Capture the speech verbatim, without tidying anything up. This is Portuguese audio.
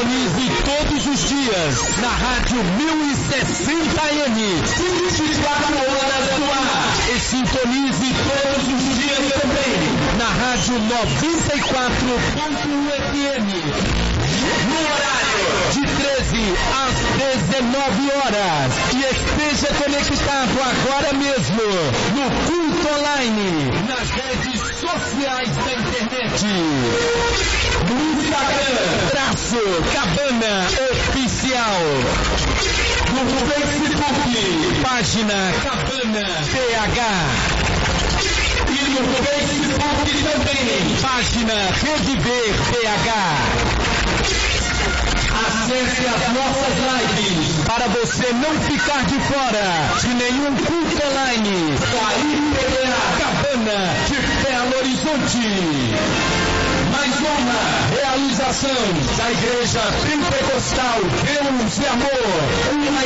Sintonize todos os dias na Rádio mil e sessenta M, vinte e quatro horas no ar. E sintonize todos os dias também na Rádio noventa e quatro ponto um F M, no horário de treze às dezenove horas. E esteja conectado agora mesmo no Culto Online, nas redes sociais da internet. No Instagram, traço Cabana Oficial. No Facebook, página Cabana P H. E no Facebook também, página Rede B P H. Acesse as nossas lives para você não ficar de fora de nenhum culto online. Aí Pereira Cabana de Belo Horizonte. Mais uma realização da Igreja Pentecostal Deus e Amor.